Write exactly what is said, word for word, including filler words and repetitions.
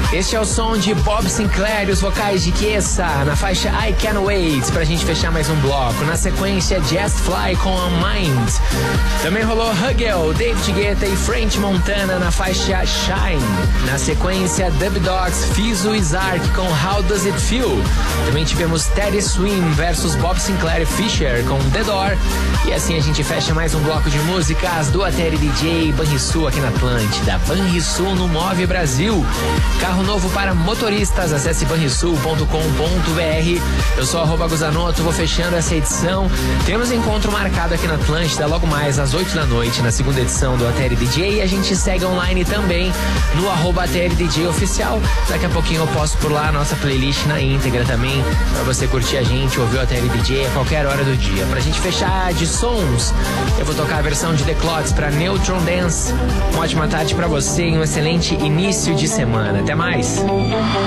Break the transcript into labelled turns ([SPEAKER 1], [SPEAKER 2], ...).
[SPEAKER 1] Este é o som de Bob Sinclair e os vocais de Chiesa na faixa I Can't Wait, pra gente fechar mais um bloco. Na sequência, Just Fly com Unmind. Também rolou Hugel, David Guetta e French Montana na faixa Shine. Na sequência, Dub Dogs, Fizo e Zark com How Does It Feel. Também tivemos Teddy Swim versus Bob Sinclair e Fisher com The Door. E assim a gente fecha mais um bloco de músicas do Ateli D J Banrisul aqui na Atlântida. Banrisul no Move Brasil. Carro novo para motoristas, acesse banrisul ponto com ponto br. Eu sou arroba Guzanoto, vou fechando essa edição. Temos encontro marcado aqui na Atlântida logo mais às oito da noite, na segunda edição do Ateli D J. E a gente segue online também no arroba Ateli D J Oficial. Daqui a pouquinho eu posto por lá a nossa playlist na íntegra também, pra você curtir a gente, ouvir o Ateli D J a qualquer hora do dia. Pra gente fechar de sons, eu vou tocar a versão de The Clots pra Neutron Dance. Uma ótima tarde pra você e um excelente início de semana. Até mais!